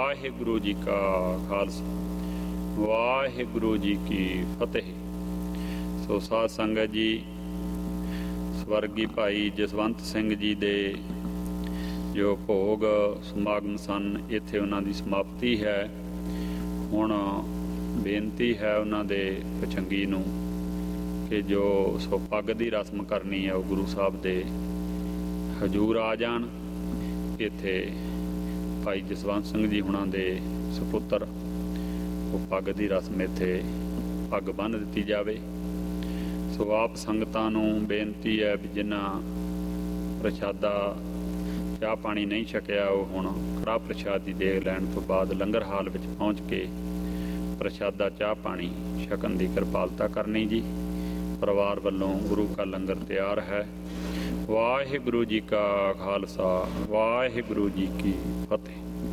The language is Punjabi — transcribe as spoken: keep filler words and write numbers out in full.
ਵਾਹਿਗੁਰੂ ਜੀ ਕਾ ਖਾਲਸਾ ਵਾਹਿਗੁਰੂ ਜੀ ਕੀ ਫਤਿਹ। ਸੋ ਸਾਧ ਸੰਗਤ ਜੀ, ਸਵਰਗੀ ਭਾਈ ਜਸਵੰਤ ਸਿੰਘ ਜੀ ਦੇ ਜੋ ਭੋਗ ਸਮਾਗਮ ਸਨ, ਇੱਥੇ ਉਹਨਾਂ ਦੀ ਸਮਾਪਤੀ ਹੈ। ਹੁਣ ਬੇਨਤੀ ਹੈ ਉਹਨਾਂ ਦੇ ਪਛੰਗੀ ਨੂੰ ਕਿ ਜੋ ਸੋ ਪੱਗ ਦੀ ਰਸਮ ਕਰਨੀ ਹੈ ਉਹ ਗੁਰੂ ਸਾਹਿਬ ਦੇ ਹਜ਼ੂਰ ਆ ਜਾਣ। ਇੱਥੇ ਭਾਈ ਜਸਵੰਤ ਸਿੰਘ ਜੀ ਹੁਣਾਂ ਦੇ ਸਪੁੱਤਰ ਉਹ ਪੱਗ ਦੀ ਰਸਮ ਇੱਥੇ ਪੱਗ ਬੰਨ੍ਹ ਦਿੱਤੀ ਜਾਵੇ। ਸੋ ਆਪ ਸੰਗਤਾਂ ਨੂੰ ਬੇਨਤੀ ਹੈ ਵੀ ਜਿਨ੍ਹਾਂ ਪ੍ਰਸ਼ਾਦਾ ਚਾਹ ਪਾਣੀ ਨਹੀਂ ਛਕਿਆ ਉਹ ਹੁਣ ਕੜਾਹ ਪ੍ਰਸ਼ਾਦ ਦੀ ਦੇਗ ਲੈਣ ਤੋਂ ਬਾਅਦ ਲੰਗਰ ਹਾਲ ਵਿੱਚ ਪਹੁੰਚ ਕੇ ਪ੍ਰਸ਼ਾਦਾ ਚਾਹ ਪਾਣੀ ਛਕਣ ਦੀ ਕਿਰਪਾਲਤਾ ਕਰਨੀ ਜੀ। ਪਰਿਵਾਰ ਵੱਲੋਂ ਗੁਰੂ ਕਾ ਲੰਗਰ ਤਿਆਰ ਹੈ। ਵਾਹਿਗੁਰੂ ਜੀ ਕਾ ਖਾਲਸਾ ਵਾਹਿਗੁਰੂ ਜੀ ਕੀ ਫਤਿਹ।